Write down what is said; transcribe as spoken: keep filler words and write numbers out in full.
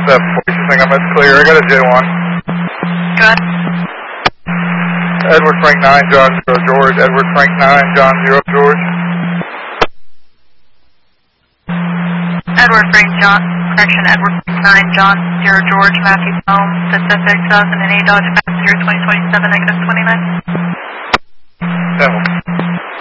seven four. You think I'm clear? I got a J one. Good. Edward Frank nine, John zero George. Edward Frank nine, John zero George. Edward Frank John, correction, Edward Frank nine, John zero George, Matthew Home, Pacific two thousand eight Dodge Passenger twenty twenty-seven, negative twenty-nine. Seven.